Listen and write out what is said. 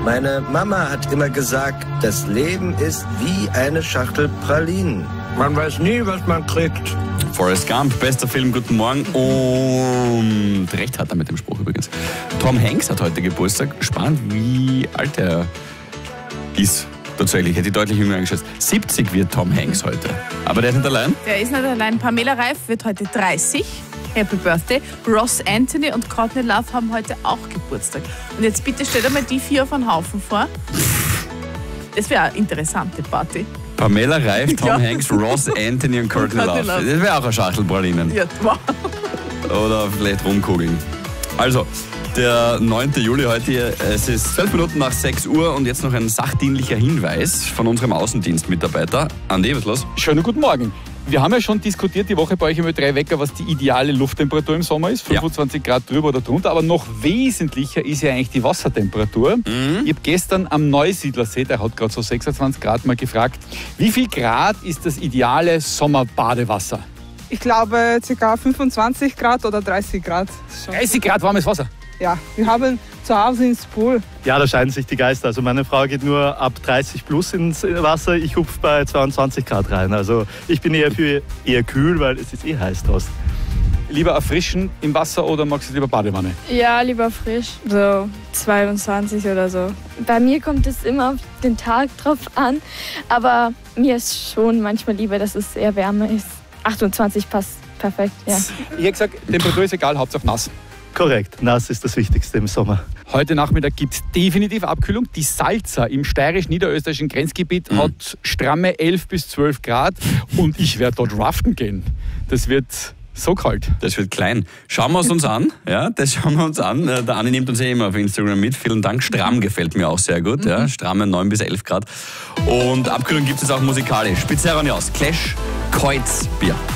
Meine Mama hat immer gesagt, das Leben ist wie eine Schachtel Pralinen. Man weiß nie, was man kriegt. Forrest Gump, bester Film, guten Morgen. Und recht hat er mit dem Spruch übrigens. Tom Hanks hat heute Geburtstag. Spannend, wie alt er ist. Tatsächlich, hätte ich deutlich jünger eingeschätzt. 70 wird Tom Hanks heute. Aber der ist nicht allein? Der ist nicht allein. Pamela Reif wird heute 30. Happy Birthday. Ross Anthony und Courtney Love haben heute auch Geburtstag. Und jetzt bitte stell dir mal die 4 auf einen Haufen vor. Das wäre eine interessante Party. Pamela Reif, Tom Hanks, Ross Anthony und Courtney Love. Das wäre auch eine Schachtel Pralinen. Ja, wow. Oder vielleicht rumkugeln. Also, der 9. Juli heute, es ist 12 Minuten nach 6 Uhr und jetzt noch ein sachdienlicher Hinweis von unserem Außendienstmitarbeiter. Andi, was ist los? Schönen guten Morgen. Wir haben ja schon diskutiert die Woche bei euch im Ö3 Wecker, was die ideale Lufttemperatur im Sommer ist. 25 Grad drüber oder drunter. Aber noch wesentlicher ist ja eigentlich die Wassertemperatur. Ich habe gestern am Neusiedlersee, der hat gerade so 26 Grad, mal gefragt, wie viel Grad ist das ideale Sommerbadewasser? Ich glaube ca. 25 Grad oder 30 Grad. 30 Grad warmes Wasser? Ja, wir haben zu Hause ins Pool. Ja, da scheiden sich die Geister. Also meine Frau geht nur ab 30 plus ins Wasser, ich hupfe bei 22 Grad rein. Also ich bin eher kühl, weil es ist heiß draußen. Lieber erfrischen im Wasser oder magst du lieber Badewanne? Ja, lieber frisch, so 22 oder so. Bei mir kommt es immer auf den Tag drauf an, aber mir ist schon manchmal lieber, dass es eher wärmer ist. 28 passt perfekt, ja. Ich hätte gesagt, Temperatur ist egal, Hauptsache nass. Korrekt, nass ist das Wichtigste im Sommer. Heute Nachmittag gibt es definitiv Abkühlung. Die Salza im steirisch-niederösterreichischen Grenzgebiet hat stramme 11 bis 12 Grad und ich werde dort raften gehen. Das wird so kalt. Das wird klein. Schauen wir es uns an. Ja, das schauen wir uns an. Der Anni nimmt uns ja immer auf Instagram mit. Vielen Dank. Stramm gefällt mir auch sehr gut. Ja, stramme 9 bis 11 Grad. Und Abkühlung gibt es auch musikalisch. Spitze Clash, Kreuzbier.